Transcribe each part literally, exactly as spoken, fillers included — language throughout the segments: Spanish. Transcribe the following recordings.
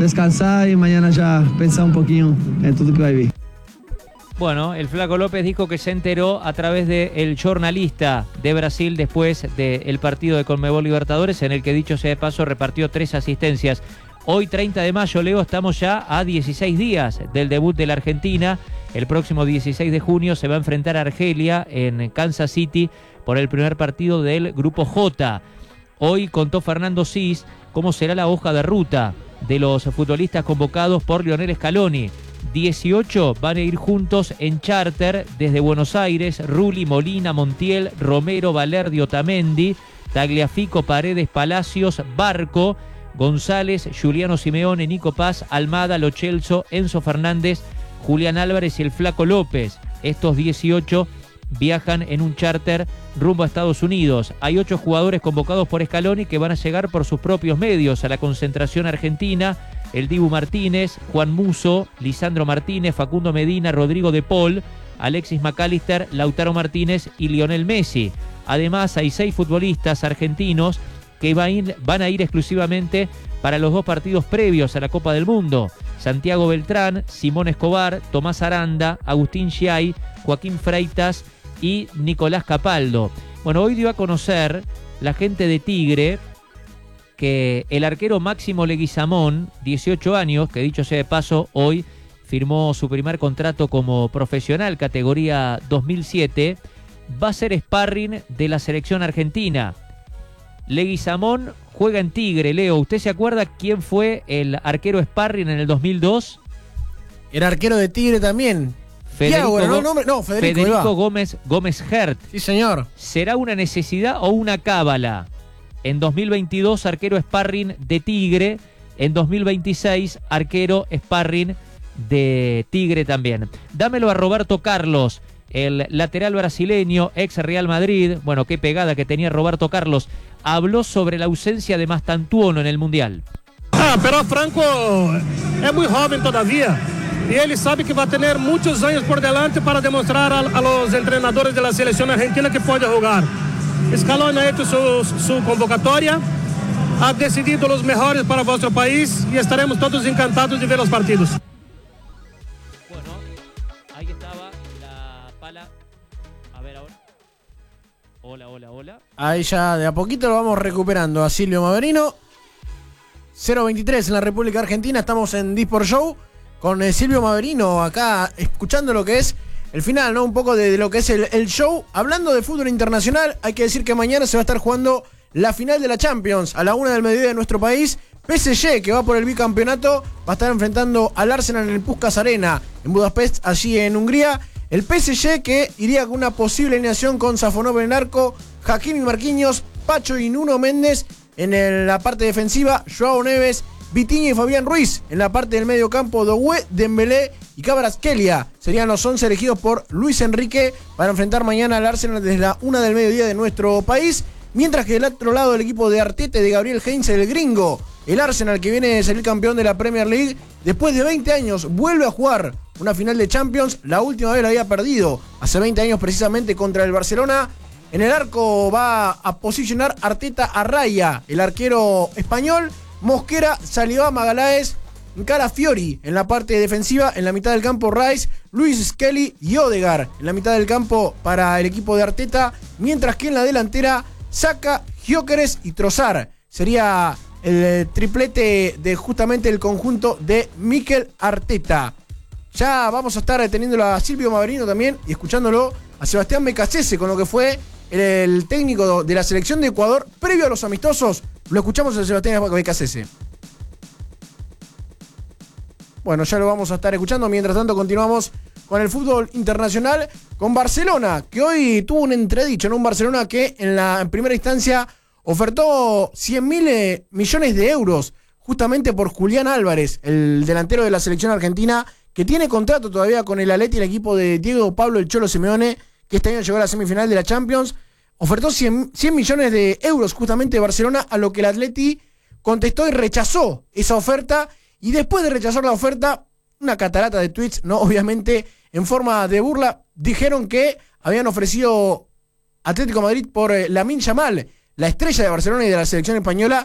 descansar y mañana ya pensar un poquito en todo lo que va a vivir. Bueno, el Flaco López dijo que se enteró a través del jornalista de Brasil después del partido de Conmebol Libertadores, en el que, dicho sea de paso, repartió tres asistencias. Hoy, treinta de mayo, Leo, estamos ya a dieciséis días del debut de la Argentina. El próximo dieciséis de junio se va a enfrentar a Argelia en Kansas City por el primer partido del Grupo J. Hoy contó Fernando Cis cómo será la hoja de ruta de los futbolistas convocados por Lionel Scaloni. dieciocho van a ir juntos en charter desde Buenos Aires: Rulli, Molina, Montiel, Romero, Valerdi, Otamendi, Tagliafico, Paredes, Palacios, Barco, González, Juliano Simeone, Nico Paz, Almada, Lo Celso, Enzo Fernández, Julián Álvarez y el Flaco López. Estos dieciocho viajan en un charter rumbo a Estados Unidos. Hay ocho jugadores convocados por Scaloni que van a llegar por sus propios medios a la concentración argentina: el Dibu Martínez, Juan Musso, Lisandro Martínez, Facundo Medina, Rodrigo De Paul, Alexis McAllister, Lautaro Martínez y Lionel Messi. Además, hay seis futbolistas argentinos que van a ir, van a ir exclusivamente para los dos partidos previos a la Copa del Mundo: Santiago Beltrán, Simón Escobar, Tomás Aranda, Agustín Giai, Joaquín Freitas y Nicolás Capaldo. Bueno, hoy dio a conocer la gente de Tigre que el arquero Máximo Leguizamón, dieciocho años, que dicho sea de paso, hoy firmó su primer contrato como profesional, categoría dos mil siete, va a ser sparring de la selección argentina. Leguizamón juega en Tigre. Leo, ¿usted se acuerda quién fue el arquero sparring en el dos mil dos? Era arquero de Tigre también. Federico, Diago, Go- no, no, Federico, Federico Gómez, Gómez Hert. Sí, señor. ¿Será una necesidad o una cábala? En dos mil veintidós, arquero sparring de Tigre. En dos mil veintiséis, arquero sparring de Tigre también. Dámelo a Roberto Carlos, el lateral brasileño, ex Real Madrid. Bueno, qué pegada que tenía Roberto Carlos. Habló sobre la ausencia de Mastantuono en el Mundial. Ah, pero Franco es muy joven todavía y él sabe que va a tener muchos años por delante para demostrar a, a los entrenadores de la selección argentina que puede jugar. Scaloni ha hecho su, su convocatoria, ha decidido los mejores para vuestro país y estaremos todos encantados de ver los partidos. Bueno, ahí estaba la pala. A ver ahora. Hola, hola, hola. Ahí ya de a poquito lo vamos recuperando a Silvio Maverino. cero veintitrés en la República Argentina. Estamos en Disport Show con eh, Silvio Maverino acá escuchando lo que es el final, ¿no? Un poco de, de lo que es el, el show. Hablando de fútbol internacional, hay que decir que mañana se va a estar jugando la final de la Champions a la una del mediodía de nuestro país. P S G, que va por el bicampeonato, va a estar enfrentando al Arsenal en el Puskás Arena en Budapest, allí en Hungría. El P S G que iría con una posible alineación con Safonov en el arco, Hakimi, Marquinhos, Pacho y Nuno Méndez en el, la parte defensiva, Joao Neves, Vitinha y Fabián Ruiz en la parte del medio campo, Doué, Dembélé y Kvaratskhelia serían los once elegidos por Luis Enrique para enfrentar mañana al Arsenal desde la una del mediodía de nuestro país. Mientras que del otro lado, el equipo de Arteta y de Gabriel Heinz, el gringo, el Arsenal, que viene de salir campeón de la Premier League, después de veinte años vuelve a jugar una final de Champions. La última vez la había perdido hace veinte años precisamente contra el Barcelona. En el arco va a posicionar Arteta a Raya, el arquero español, Mosquera, Saliba, Magaláes, encara Fiori en la parte defensiva. En la mitad del campo, Rice, Luis Skelly y Odegaard en la mitad del campo para el equipo de Arteta, mientras que en la delantera, Saka, Gyökeres y Trossard. Sería el triplete de justamente el conjunto de Mikel Arteta. Ya vamos a estar teniéndolo a Silvio Maverino también y escuchándolo a Sebastián Becasese con lo que fue el técnico de la selección de Ecuador previo a los amistosos. Lo escuchamos a Sebastián Becasese. Bueno, ya lo vamos a estar escuchando. Mientras tanto, continuamos con el fútbol internacional, con Barcelona, que hoy tuvo un entredicho, ¿no? Un Barcelona que en la en primera instancia ofertó cien mil eh, millones de euros justamente por Julián Álvarez, el delantero de la selección argentina, que tiene contrato todavía con el Atleti, el equipo de Diego Pablo el Cholo Simeone, que este año llegó a la semifinal de la Champions. Ofertó cien, cien millones de euros justamente de Barcelona, a lo que el Atleti contestó y rechazó esa oferta. Y después de rechazar la oferta, una catarata de tweets, ¿no? Obviamente, en forma de burla, dijeron que habían ofrecido Atlético de Madrid por eh, Lamine Yamal, la estrella de Barcelona y de la selección española,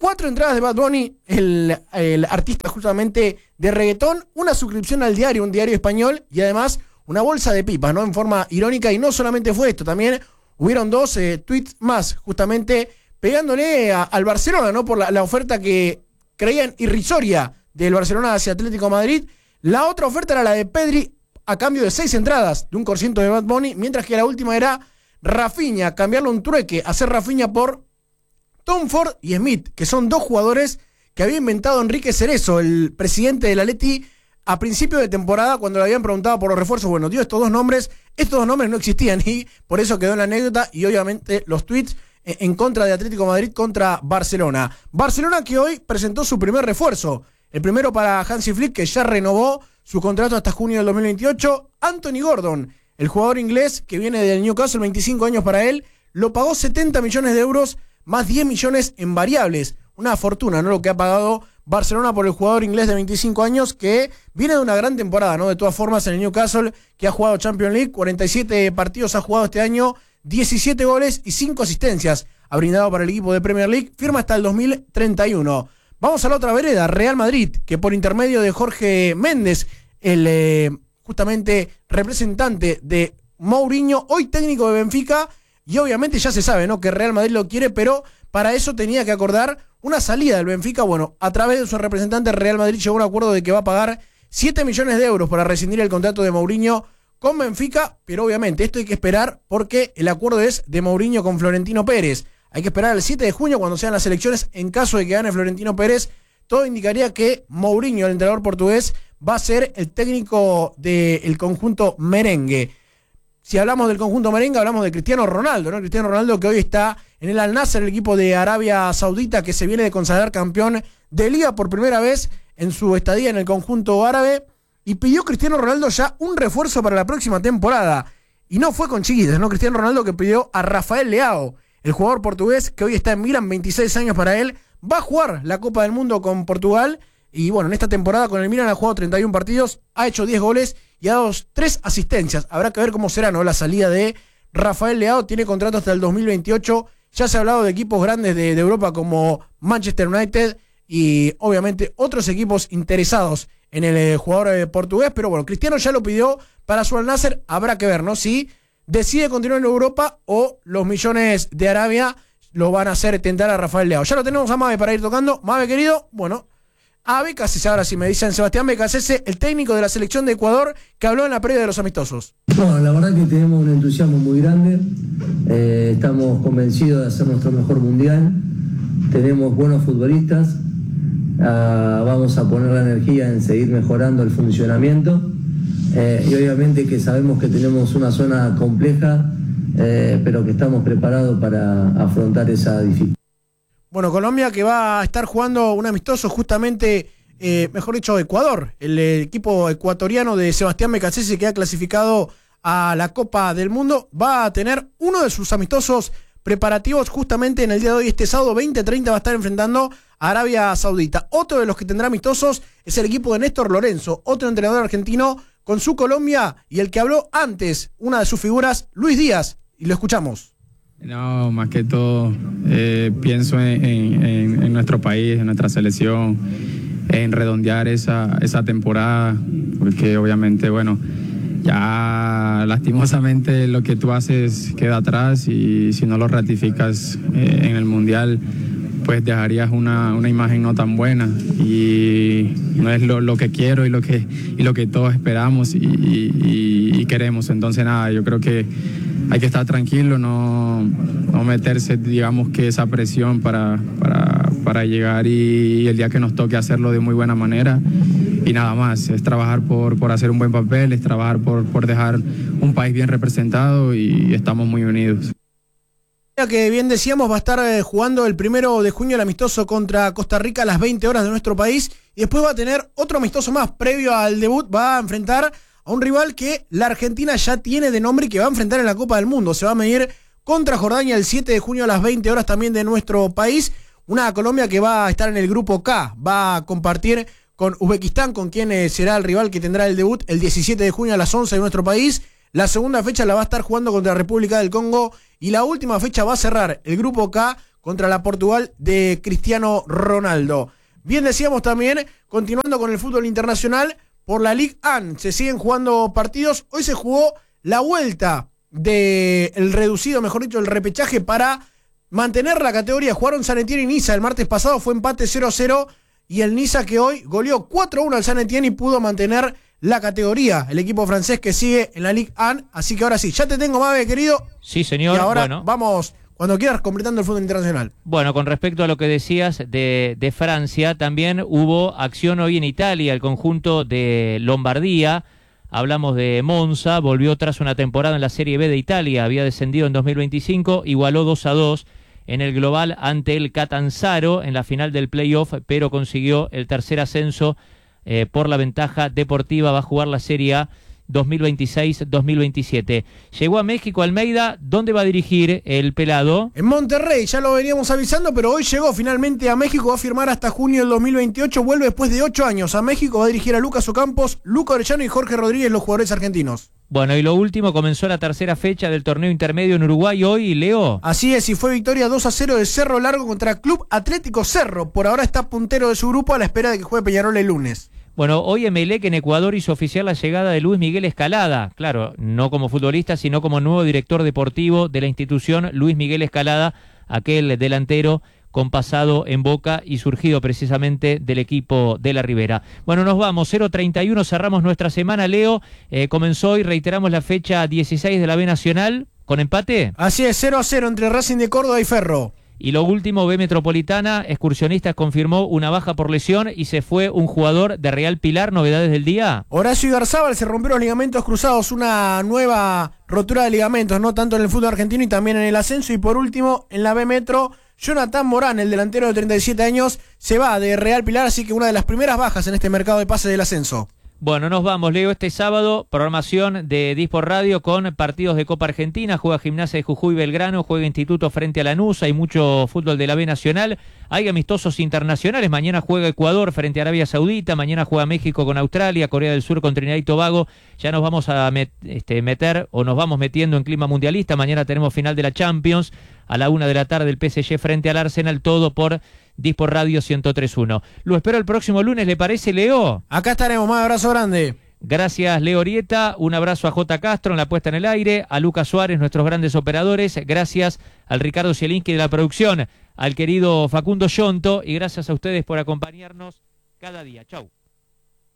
Cuatro entradas de Bad Bunny, el, el artista justamente de reggaetón, una suscripción al diario, un diario español, y además una bolsa de pipas, ¿no? En forma irónica, y no solamente fue esto, también hubieron dos eh, tweets más, justamente pegándole a, al Barcelona, ¿no? Por la, la oferta que creían irrisoria del Barcelona hacia Atlético de Madrid. La otra oferta era la de Pedri a cambio de seis entradas de un concierto de Bad Bunny, mientras que la última era Rafinha, cambiarle un trueque, hacer Rafinha por Tom Ford y Smith, que son dos jugadores que había inventado Enrique Cerezo, el presidente del Atleti, a principio de temporada, cuando le habían preguntado por los refuerzos. Bueno, dio estos dos nombres, estos dos nombres no existían y por eso quedó en la anécdota, y obviamente los tweets en contra de Atlético de Madrid contra Barcelona. Barcelona que hoy presentó su primer refuerzo, el primero para Hansi Flick, que ya renovó su contrato hasta junio del dos mil veintiocho. Anthony Gordon, el jugador inglés que viene del Newcastle, veinticinco años para él, lo pagó setenta millones de euros, más diez millones en variables. Una fortuna, ¿no? Lo que ha pagado Barcelona por el jugador inglés de veinticinco años, que viene de una gran temporada, ¿no? De todas formas, en el Newcastle, que ha jugado Champions League, cuarenta y siete partidos ha jugado este año, diecisiete goles y cinco asistencias ha brindado para el equipo de Premier League, firma hasta el dos mil treinta y uno. Vamos a la otra vereda, Real Madrid, que por intermedio de Jorge Méndez, el eh, justamente representante de Mourinho, hoy técnico de Benfica, y obviamente ya se sabe, ¿no? Que Real Madrid lo quiere, pero para eso tenía que acordar una salida del Benfica. Bueno, a través de su representante, Real Madrid llegó a un acuerdo de que va a pagar siete millones de euros para rescindir el contrato de Mourinho con Benfica, pero obviamente esto hay que esperar porque el acuerdo es de Mourinho con Florentino Pérez. Hay que esperar el siete de junio cuando sean las elecciones. En caso de que gane Florentino Pérez, todo indicaría que Mourinho, el entrenador portugués, va a ser el técnico del conjunto merengue. Si hablamos del conjunto merengue, hablamos de Cristiano Ronaldo, ¿no? Cristiano Ronaldo, que hoy está en el Al Nassr, el equipo de Arabia Saudita, que se viene de consagrar campeón de Liga por primera vez en su estadía en el conjunto árabe, y pidió Cristiano Ronaldo ya un refuerzo para la próxima temporada. Y no fue con chiquitas, ¿no? Cristiano Ronaldo, que pidió a Rafael Leao, el jugador portugués que hoy está en Milan, veintiséis años para él, va a jugar la Copa del Mundo con Portugal. Y bueno, en esta temporada con el Milan ha jugado treinta y uno partidos, ha hecho diez goles y ha dado tres asistencias. Habrá que ver cómo será, ¿no? La salida de Rafael Leao. Tiene contrato hasta el dos mil veintiocho. Ya se ha hablado de equipos grandes de, de Europa como Manchester United y obviamente otros equipos interesados en el eh, jugador eh, portugués. Pero bueno, Cristiano ya lo pidió para su Al Nassr. Habrá que ver, ¿no? Si decide continuar en Europa o los millones de Arabia lo van a hacer tentar a Rafael Leao. Ya lo tenemos a Mabe para ir tocando. Mabe, querido, bueno... A Becasese, ahora sí me dicen Sebastián Becasese, el técnico de la selección de Ecuador, que habló en la previa de los amistosos. Bueno, la verdad que tenemos un entusiasmo muy grande, eh, estamos convencidos de hacer nuestro mejor mundial, tenemos buenos futbolistas, uh, vamos a poner la energía en seguir mejorando el funcionamiento, eh, y obviamente que sabemos que tenemos una zona compleja, eh, pero que estamos preparados para afrontar esa dificultad. Bueno, Colombia que va a estar jugando un amistoso justamente, eh, mejor dicho, Ecuador. El, el equipo ecuatoriano de Sebastián Becasese, que ha clasificado a la Copa del Mundo, va a tener uno de sus amistosos preparativos justamente en el día de hoy. Este sábado veinte treinta va a estar enfrentando a Arabia Saudita. Otro de los que tendrá amistosos es el equipo de Néstor Lorenzo, otro entrenador argentino con su Colombia, y el que habló antes, una de sus figuras, Luis Díaz, y lo escuchamos. No, más que todo eh, pienso en, en, en nuestro país, en nuestra selección, en redondear esa, esa temporada, porque obviamente, bueno, ya lastimosamente lo que tú haces queda atrás y si no lo ratificas eh, en el Mundial, pues dejarías una, una imagen no tan buena y no es lo, lo que quiero y lo que, y lo que todos esperamos y, y, y queremos. Entonces nada, yo creo que hay que estar tranquilo, no, no meterse, digamos, que esa presión para, para, para llegar y, y el día que nos toque hacerlo de muy buena manera. Y nada más, es trabajar por, por hacer un buen papel, es trabajar por, por dejar un país bien representado y estamos muy unidos. Que bien decíamos, va a estar eh, jugando el primero de junio el amistoso contra Costa Rica a las veinte horas de nuestro país y después va a tener otro amistoso más previo al debut. Va a enfrentar a un rival que la Argentina ya tiene de nombre y que va a enfrentar en la Copa del Mundo. Se va a medir contra Jordania el siete de junio a las veinte horas también de nuestro país. Una Colombia que va a estar en el grupo K, va a compartir con Uzbekistán, con quien eh, será el rival que tendrá el debut el diecisiete de junio a las once de nuestro país. La segunda fecha la va a estar jugando contra la República del Congo y la última fecha va a cerrar el grupo K contra la Portugal de Cristiano Ronaldo. Bien decíamos también, continuando con el fútbol internacional, por la Ligue uno se siguen jugando partidos. Hoy se jugó la vuelta del reducido, mejor dicho, el repechaje para mantener la categoría. Jugaron San Etienne y Niza. El martes pasado fue empate cero a cero y el Niza, que hoy goleó cuatro a uno al San Etienne y pudo mantener la categoría. El equipo francés que sigue en la Ligue uno. Así que ahora sí, ya te tengo, Mabe, querido. Sí, señor. Y ahora bueno. vamos, cuando quieras, completando el fútbol internacional. Bueno, con respecto a lo que decías de, de Francia, también hubo acción hoy en Italia, el conjunto de Lombardía. Hablamos de Monza, volvió tras una temporada en la Serie B de Italia, había descendido en dos mil veinticinco, igualó dos a dos en el global ante el Catanzaro en la final del playoff, pero consiguió el tercer ascenso eh, por la ventaja deportiva. Va a jugar la Serie A dos mil veintiséis dos mil veintisiete. Llegó a México Almeida. ¿Dónde va a dirigir el pelado? En Monterrey, ya lo veníamos avisando, pero hoy llegó finalmente a México, va a firmar hasta junio del dos mil veintiocho, vuelve después de ocho años a México, va a dirigir a Lucas Ocampos, Luca Orellano y Jorge Rodríguez, los jugadores argentinos. Bueno, y lo último, comenzó la tercera fecha del torneo intermedio en Uruguay hoy, Leo. Así es, y fue victoria dos a cero de Cerro Largo contra Club Atlético Cerro. Por ahora está puntero de su grupo a la espera de que juegue Peñarol el lunes. Bueno, hoy Emelec en Ecuador hizo oficial la llegada de Luis Miguel Escalada. Claro, no como futbolista, sino como nuevo director deportivo de la institución. Luis Miguel Escalada, aquel delantero con pasado en Boca y surgido precisamente del equipo de la Ribera. Bueno, nos vamos, cero treinta y uno, cerramos nuestra semana, Leo. Eh, comenzó y reiteramos la fecha dieciséis de la B Nacional, con empate. Así es, cero a cero entre Racing de Córdoba y Ferro. Y lo último, B Metropolitana, Excursionistas confirmó una baja por lesión y se fue un jugador de Real Pilar. ¿Novedades del día? Horacio Igarzábal se rompió los ligamentos cruzados, una nueva rotura de ligamentos, no tanto en el fútbol argentino y también en el ascenso. Y por último, en la B Metro, Jonathan Morán, el delantero de treinta y siete años, se va de Real Pilar, así que una de las primeras bajas en este mercado de pases del ascenso. Bueno, nos vamos, Leo, este sábado, programación de Dispor Radio con partidos de Copa Argentina. Juega Gimnasia de Jujuy Belgrano, juega Instituto frente a Lanús, hay mucho fútbol de la B Nacional, hay amistosos internacionales, mañana juega Ecuador frente a Arabia Saudita, mañana juega México con Australia, Corea del Sur con Trinidad y Tobago. Ya nos vamos a met, este, meter o nos vamos metiendo en clima mundialista. Mañana tenemos final de la Champions a la una de la tarde, el P S G frente al Arsenal, todo por Dispor Radio ciento tres punto uno. Lo espero el próximo lunes, ¿le parece, Leo? Acá estaremos, más abrazo grande. Gracias, Leo Orieta, un abrazo a J. Castro en la puesta en el aire, a Lucas Suárez, nuestros grandes operadores, gracias al Ricardo Zielinski de la producción, al querido Facundo Yonto, y gracias a ustedes por acompañarnos cada día. Chau.